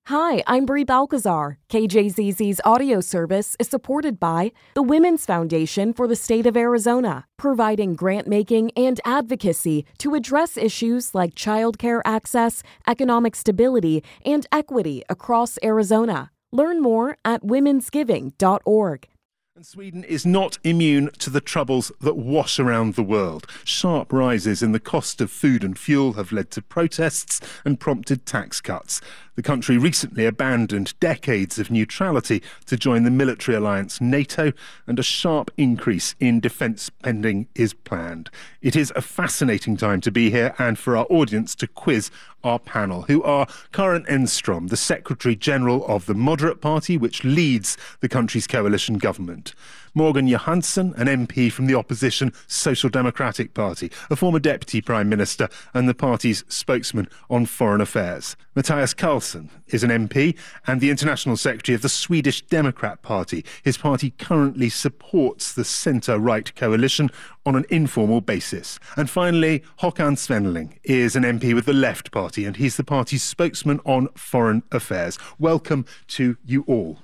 Hi, I'm Brie Balcazar. KJZZ's audio service is supported by the Women's Foundation for the State of Arizona, providing grant-making and advocacy to address issues like childcare access, economic stability, and equity across Arizona. Learn more at womensgiving.org. And Sweden is not immune to the troubles that wash around the world. Sharp rises in the cost of food and fuel have led to protests and prompted tax cuts. The country recently abandoned decades of neutrality to join the military alliance NATO, and a sharp increase in defence spending is planned. It is a fascinating time to be here and for our audience to quiz our panel, who are Karin Enstrom, the Secretary-General of the Moderate Party, which leads the country's coalition government. Morgan Johansson, an MP from the opposition Social Democratic Party, a former Deputy Prime Minister and the party's spokesman on foreign affairs. Matthias Karlsson is an MP and the International Secretary of the Swedish Democrat Party. His party currently supports the centre-right coalition on an informal basis. And finally, Håkan Svenneling is an MP with the Left Party, and he's the party's spokesman on foreign affairs. Welcome to you all.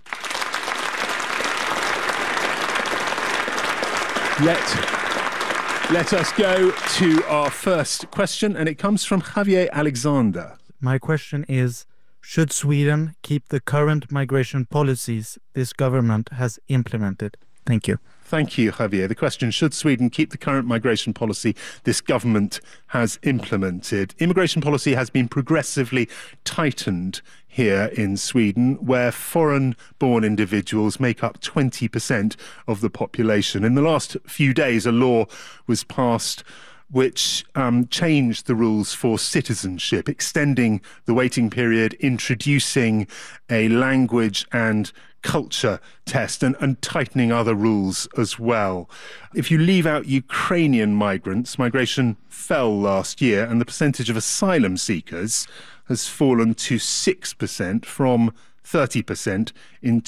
Let us go to our first question, and it comes from Javier Alexander. My question is, should Sweden keep the current migration policies this government has implemented? Thank you. Thank you, Javier. The question, should Sweden keep the current migration policy this government has implemented? Immigration policy has been progressively tightened here in Sweden, where foreign-born individuals make up 20% of the population. In the last few days, a law was passed which changed the rules for citizenship, extending the waiting period, introducing a language and culture test, and tightening other rules as well. If you leave out Ukrainian migrants, migration fell last year, and the percentage of asylum seekers has fallen to 6% from 30% in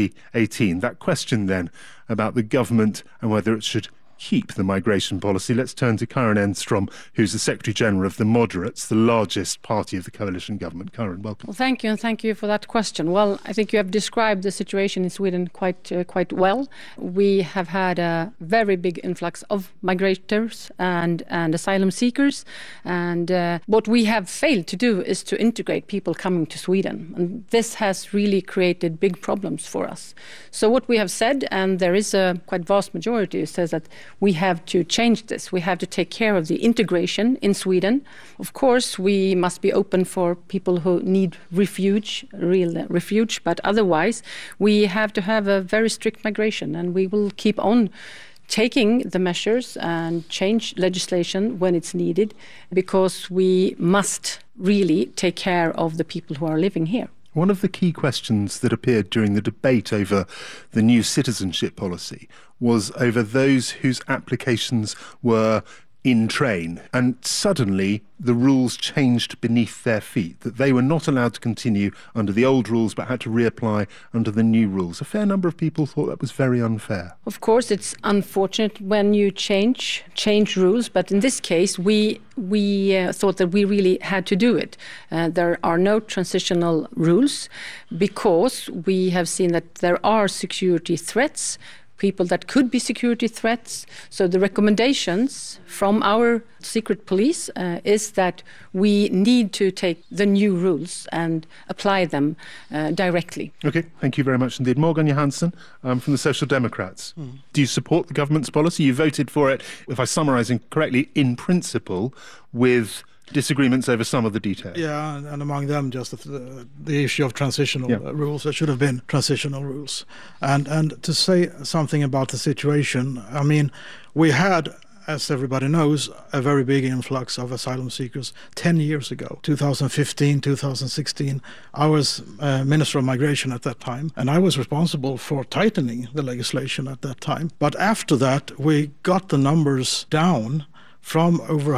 2018. That question then about the government and whether it should keep the migration policy. Let's turn to Karin Enstrom, who's the Secretary-General of the Moderates, the largest party of the coalition government. Karin, welcome. Well, thank you, and thank you for that question. Well, I think you have described the situation in Sweden quite well. We have had a very big influx of migrators and asylum seekers, and what we have failed to do is to integrate people coming to Sweden, and this has really created big problems for us. So what we have said, and there is a quite vast majority who says that we have to change this. We have to take care of the integration in Sweden. Of course, we must be open for people who need refuge, real refuge, but otherwise we have to have a very strict migration, and we will keep on taking the measures and change legislation when it's needed, because we must really take care of the people who are living here. One of the key questions that appeared during the debate over the new citizenship policy was over those whose applications were in train, and suddenly the rules changed beneath their feet, that they were not allowed to continue under the old rules but had to reapply under the new rules. A fair number of people thought that was very unfair. Of course, it's unfortunate when you change rules, but in this case we thought that we really had to do it. There are no transitional rules because we have seen that there are security threats, people that could be security threats. So the recommendations from our secret police is that we need to take the new rules and apply them directly. OK, thank you very much indeed. Morgan Johansson from the Social Democrats. Do you support the government's policy? You voted for it, if I'm summarising correctly, in principle, with disagreements over some of the details. Yeah, and among them just the issue of transitional rules. There should have been transitional rules. And to say something about the situation, I mean, we had, as everybody knows, a very big influx of asylum seekers 10 years ago, 2015, 2016. I was Minister of Migration at that time, and I was responsible for tightening the legislation at that time. But after that, we got the numbers down from over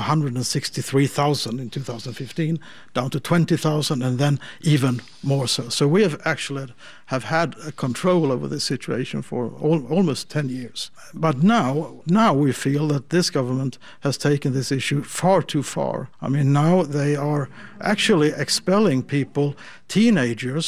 163,000 in 2015 down to 20,000, and then even more so. So we have actually had a control over this situation for almost 10 years. But now we feel that this government has taken this issue far too far. I mean, now they are actually expelling people, teenagers,